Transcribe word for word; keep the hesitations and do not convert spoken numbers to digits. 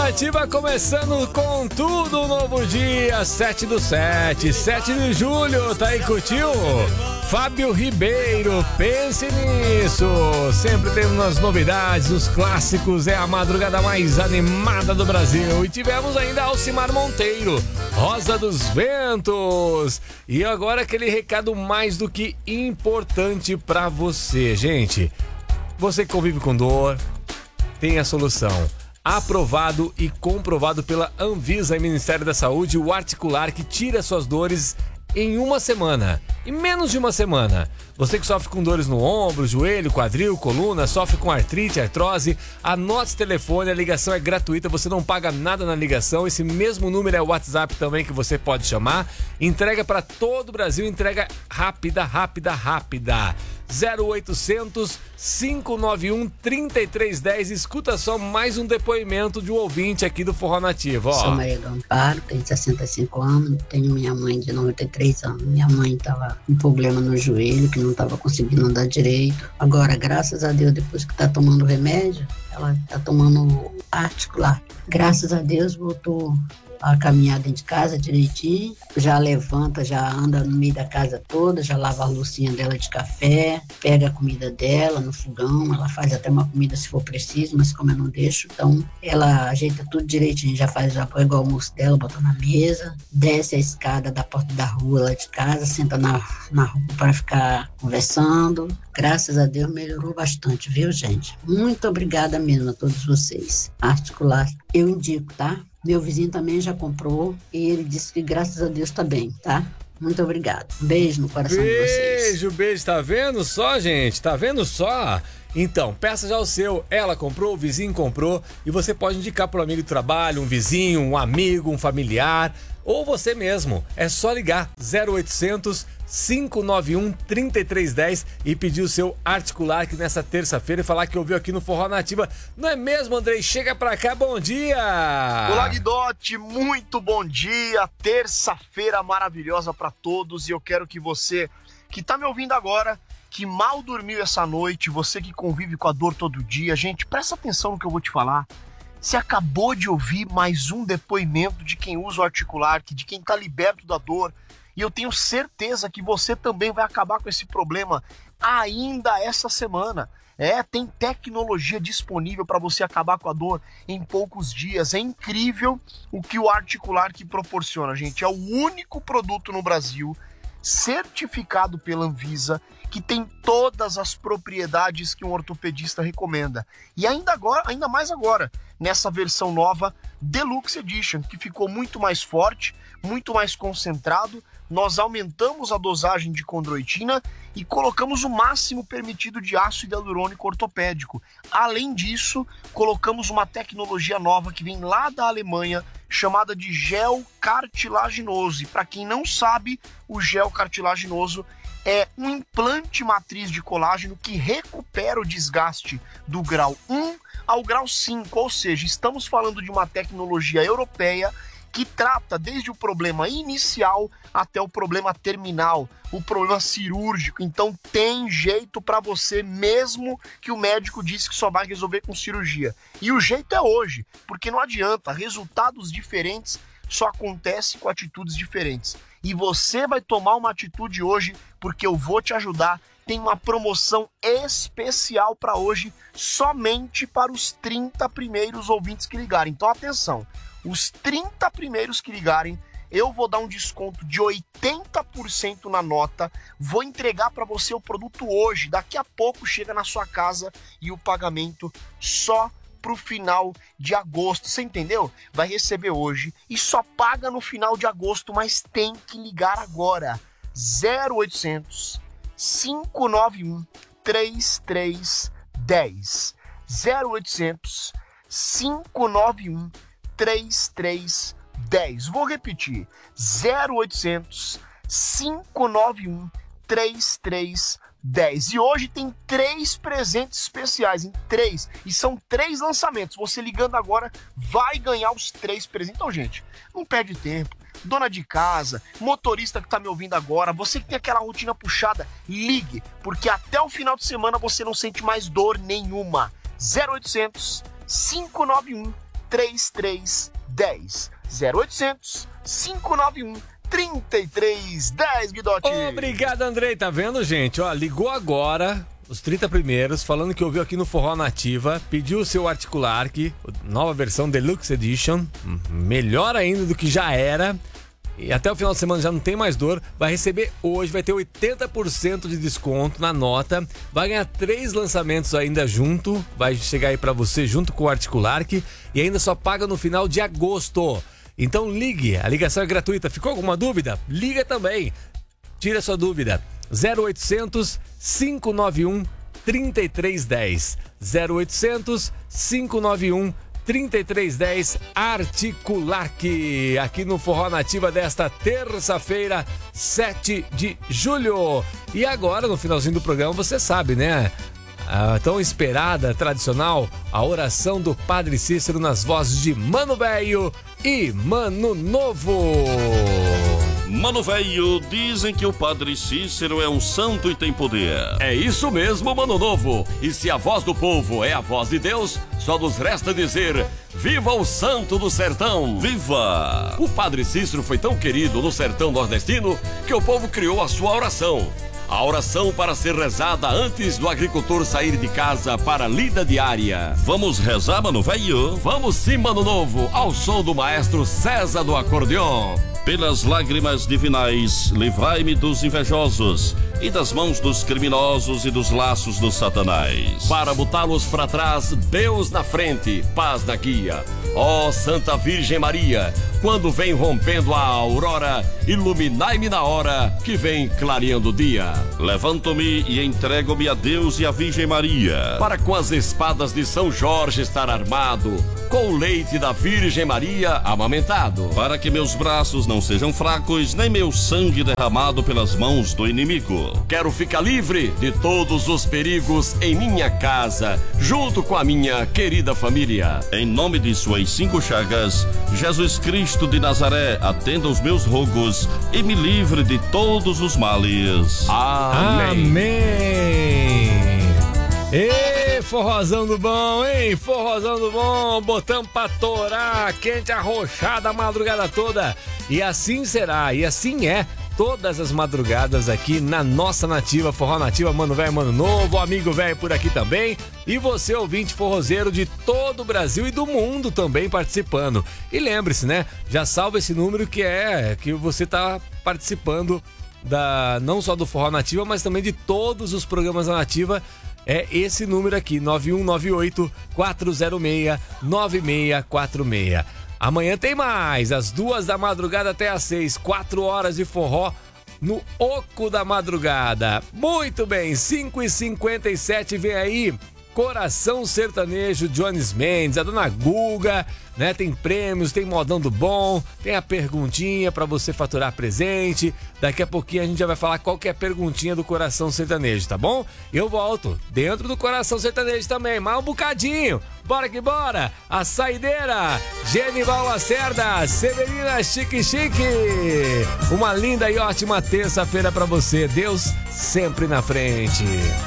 Nativa começando com tudo, um novo dia, sete do sete, sete de julho, tá aí, curtiu? Fábio Ribeiro, pense nisso, sempre tendo as novidades, os clássicos, é a madrugada mais animada do Brasil. E tivemos ainda Alcimar Monteiro, Rosa dos Ventos. E agora aquele recado mais do que importante pra você, gente. Você que convive com dor, tem a solução. Aprovado e comprovado pela Anvisa e Ministério da Saúde, o articular que tira suas dores em uma semana. Em menos de uma semana. Você que sofre com dores no ombro, joelho, quadril, coluna, sofre com artrite, artrose, anote o telefone, a ligação é gratuita, você não paga nada na ligação, esse mesmo número é o WhatsApp também que você pode chamar. Entrega para todo o Brasil, entrega rápida, rápida, rápida. zero oitocentos, cinco nove um, três três um zero. Escuta só mais um depoimento de um ouvinte aqui do Forró Nativo. Ó. Sou Maria do Amparo, tenho sessenta e cinco anos, tenho minha mãe de noventa e três anos. Minha mãe estava com problema no joelho, que não estava conseguindo andar direito. Agora, graças a Deus, depois que está tomando remédio, ela está tomando articular. Graças a Deus, voltou a caminhar dentro de casa direitinho, já levanta, já anda no meio da casa toda, já lava a loucinha dela de café, pega a comida dela no fogão, ela faz até uma comida se for preciso, mas como eu não deixo, então ela ajeita tudo direitinho, já faz, já pega o almoço dela, bota na mesa, desce a escada da porta da rua lá de casa, senta na, na rua para ficar conversando. Graças a Deus melhorou bastante, viu, gente? Muito obrigada mesmo a todos vocês. Articular, eu indico, tá? Meu vizinho também já comprou e ele disse que graças a Deus tá bem, tá? Muito obrigado. Um beijo no coração beijo, de vocês. Beijo, beijo. Tá vendo só, gente? Tá vendo só? Então, peça já o seu. Ela comprou, o vizinho comprou e você pode indicar para um amigo de trabalho, um vizinho, um amigo, um familiar ou você mesmo. É só ligar zero oitocentos, cinco nove um, três três um zero e pedir o seu articular aqui nessa terça-feira e falar que ouviu aqui no Forró Nativa. Não é mesmo, Andrei? Chega pra cá, bom dia! Olá, Guidotti, muito bom dia! Terça-feira maravilhosa pra todos e eu quero que você que tá me ouvindo agora, que mal dormiu essa noite, você que convive com a dor todo dia, gente, presta atenção no que eu vou te falar. Você acabou de ouvir mais um depoimento de quem usa o articular, de quem tá liberto da dor. E eu tenho certeza que você também vai acabar com esse problema ainda essa semana. É, tem tecnologia disponível para você acabar com a dor em poucos dias. É incrível o que o articular que proporciona, gente. É o único produto no Brasil certificado pela Anvisa que tem todas as propriedades que um ortopedista recomenda. E ainda agora, ainda mais agora, nessa versão nova Deluxe Edition, que ficou muito mais forte, muito mais concentrado. Nós aumentamos a dosagem de condroitina e colocamos o máximo permitido de ácido hialurônico ortopédico. Além disso, colocamos uma tecnologia nova que vem lá da Alemanha, chamada de gel cartilaginoso. E para quem não sabe, o gel cartilaginoso é um implante matriz de colágeno que recupera o desgaste do grau um ao grau cinco, ou seja, estamos falando de uma tecnologia europeia que trata desde o problema inicial até o problema terminal, o problema cirúrgico. Então tem jeito para você, mesmo que o médico disse que só vai resolver com cirurgia. E o jeito é hoje, porque não adianta, resultados diferentes só acontecem com atitudes diferentes. E você vai tomar uma atitude hoje, porque eu vou te ajudar. Tem uma promoção especial para hoje, somente para os trinta primeiros ouvintes que ligarem. Então atenção, os trinta primeiros que ligarem, eu vou dar um desconto de oitenta por cento na nota, vou entregar para você o produto hoje, daqui a pouco chega na sua casa e o pagamento só pro final de agosto, você entendeu? Vai receber hoje e só paga no final de agosto, mas tem que ligar agora. zero oitocentos, cinco nove um, três três um zero. zero oitocentos, cinco nove um, três três um zero. Vou repetir. zero oitocentos, cinco nove um, três três um zero. E hoje tem três presentes especiais, em três. E são três lançamentos. Você ligando agora vai ganhar os três presentes. Então, gente, não perde tempo. Dona de casa, motorista que tá me ouvindo agora, você que tem aquela rotina puxada, ligue, porque até o final de semana você não sente mais dor nenhuma. zero oitocentos, cinco nove um, três três um zero. zero oitocentos, cinco nove um, trinta e três dez, Guidotti. Obrigado, Andrei. Tá vendo, gente? Ó, ligou agora, os trinta primeiros, falando que ouviu aqui no Forró Nativa, pediu o seu Articulark, nova versão Deluxe Edition, melhor ainda do que já era. E até o final de semana já não tem mais dor. Vai receber hoje, vai ter oitenta por cento de desconto na nota. Vai ganhar três lançamentos ainda junto. Vai chegar aí pra você junto com o Articulark. E ainda só paga no final de agosto. Então ligue, a ligação é gratuita. Ficou alguma dúvida? Liga também. Tira sua dúvida. zero oitocentos, cinco nove um, trinta e três dez. zero oitocentos, cinco nove um, trinta e três dez, Articulark, aqui no Forró Nativa desta terça-feira, sete de julho. E agora, no finalzinho do programa, você sabe, né? A tão esperada, tradicional, a oração do Padre Cícero nas vozes de Mano Velho e Mano Novo. Mano Velho, dizem que o Padre Cícero é um santo e tem poder. É isso mesmo, Mano Novo. E se a voz do povo é a voz de Deus, só nos resta dizer: viva o santo do sertão! Viva! O Padre Cícero foi tão querido no sertão nordestino que o povo criou a sua oração. A oração para ser rezada antes do agricultor sair de casa para a lida diária. Vamos rezar, Mano Velho? Vamos sim, Mano Novo, ao som do maestro César do acordeon. Pelas lágrimas divinais, livrai-me dos invejosos e das mãos dos criminosos e dos laços do Satanás. Para botá-los para trás, Deus na frente, paz na guia. Ó Santa Virgem Maria, quando vem rompendo a aurora, iluminai-me na hora que vem clareando o dia. Levanto-me e entrego-me a Deus e à Virgem Maria, para com as espadas de São Jorge estar armado, com o leite da Virgem Maria amamentado, para que meus braços não sejam fracos, nem meu sangue derramado pelas mãos do inimigo. Quero ficar livre de todos os perigos em minha casa, junto com a minha querida família. Em nome de suas cinco chagas, Jesus Cristo de Nazaré, atenda os meus rogos e me livre de todos os males. Amém. Amém. Ê, forrozão do bom, hein? Forrozão do bom, botamos pra torar, quente arrochada a madrugada toda. E assim será, e assim é, todas as madrugadas aqui na nossa Nativa, Forró Nativa, Mano Velho, Mano Novo, amigo velho por aqui também. E você, ouvinte forrozeiro de todo o Brasil e do mundo também participando. E lembre-se, né? Já salva esse número que é que você tá participando da, não só do Forró Nativa, mas também de todos os programas da Nativa. É esse número aqui, nove um nove oito, quatro zero seis, nove seis quatro seis. Amanhã tem mais, às duas da madrugada até às seis, quatro horas de forró no Oco da Madrugada. Muito bem, cinco e cinquenta e sete, vem aí Coração Sertanejo, Jones Mendes, a Dona Guga, né? Tem prêmios, tem modão do bom, tem a perguntinha pra você faturar presente. Daqui a pouquinho a gente já vai falar qual que é a perguntinha do Coração Sertanejo, tá bom? Eu volto dentro do Coração Sertanejo também, mais um bocadinho. Bora que bora! A saideira, Genival Lacerda, Severina Chique Chique. Uma linda e ótima terça-feira pra você. Deus sempre na frente.